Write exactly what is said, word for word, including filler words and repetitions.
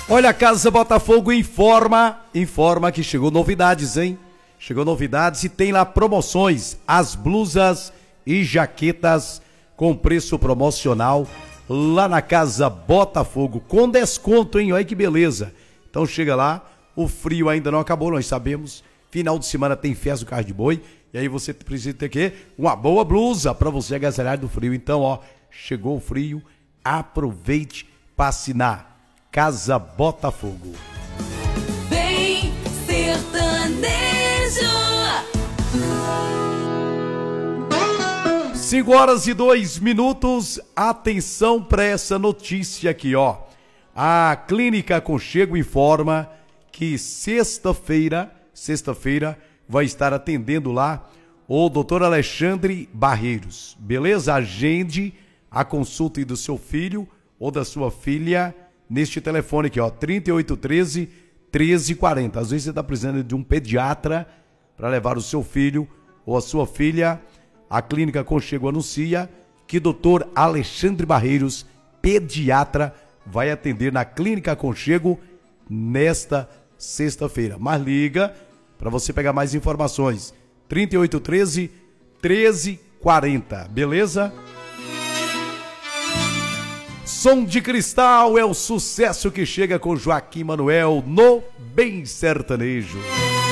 Olha, a Casa Botafogo informa, informa que chegou novidades, hein? Chegou novidades e tem lá promoções, as blusas e jaquetas com preço promocional lá na Casa Botafogo, com desconto, hein? Olha que beleza. Então chega lá, o frio ainda não acabou, nós sabemos. Final de semana tem festa do carro de boi, e aí você precisa ter que uma boa blusa para você agasalhar do frio. Então, ó, chegou o frio, aproveite, passe na Casa Botafogo. Vem sertanejo. cinco horas e dois minutos, atenção para essa notícia aqui, ó. A Clínica Aconchego informa que sexta-feira, sexta-feira, vai estar atendendo lá o doutor Alexandre Barreiros, beleza? Agende a consulta aí do seu filho ou da sua filha neste telefone aqui, ó, trinta e oito treze, treze quarenta. Às vezes você está precisando de um pediatra para levar o seu filho ou a sua filha. A Clínica Aconchego anuncia que doutor Alexandre Barreiros, pediatra, vai atender na Clínica Aconchego nesta sexta-feira. Mas liga para você pegar mais informações. trinta e oito treze, treze quarenta, beleza? Som de Cristal é o sucesso que chega com Joaquim Manuel no Bem Sertanejo.